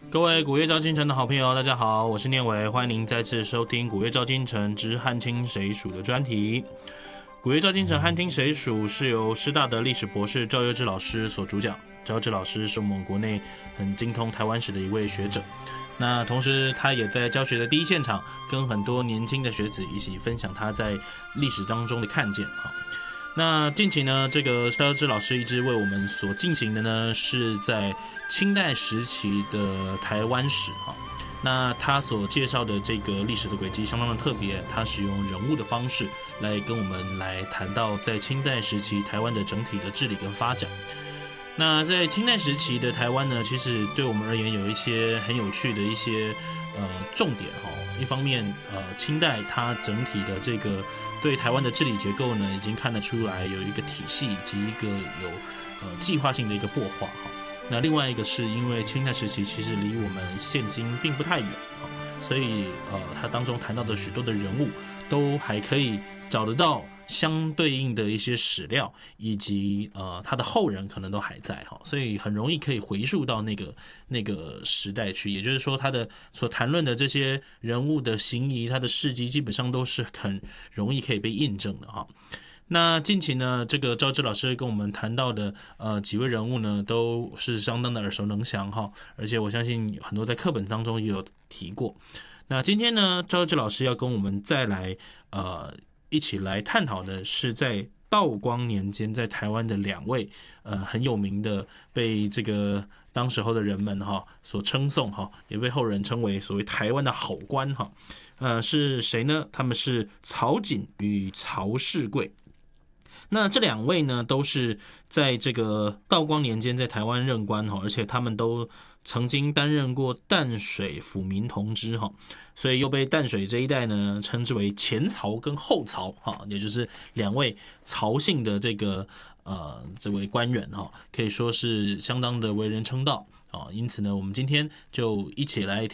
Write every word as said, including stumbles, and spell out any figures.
各位古月照今城的好朋友，大家好，我是念伟，欢迎您再次收听古月照今城之汉清谁属的专题。古月照今城汉清谁属是由师大的历史博士赵佑之老师所主讲。赵佑之老师是我们国内很精通台湾史的一位学者，那同时他也在教学的第一现场，跟很多年轻的学子一起分享他在历史当中的看见。那近期呢，这个赵佑之老师一直为我们所进行的呢，是在清代时期的台湾史哈。那他所介绍的这个历史的轨迹相当的特别，他使用人物的方式来跟我们来谈到在清代时期台湾的整体的治理跟发展。那在清代时期的台湾呢，其实对我们而言有一些很有趣的一些呃重点哈。一方面，呃，清代它整体的这个对台湾的治理结构呢，已经看得出来有一个体系以及一个有呃计划性的一个擘画哈。那另外一个是因为清代时期其实离我们现今并不太远哈，所以呃，它当中谈到的许多的人物都还可以找得到相对应的一些史料，以及呃他的后人可能都还在哈，所以很容易可以回溯到那个那个时代去。也就是说，他的所谈论的这些人物的行仪，他的事迹，基本上都是很容易可以被印证的哈。那近期呢，这个赵志老师跟我们谈到的呃几位人物呢，都是相当的耳熟能详哈，而且我相信很多在课本当中也有提过。那今天呢，赵志老师要跟我们再来呃。一起来探讨的是在道光年间在台湾的两位呃很有名的，被这个当时候的人们哈所称颂哈，也被后人称为所谓台湾的好官哈，呃是谁呢？他们是曹瑾与曹世贵。那这两位呢，都是在这个道光年间在台湾任官哈，而且他们都曾经担任过淡水府民同知哈，所以又被淡水这一带呢称之为前曹跟后曹哈，也就是两位曹姓的这个呃这位官员哈，可以说是相当的为人称道啊。因此呢，我们今天就一起来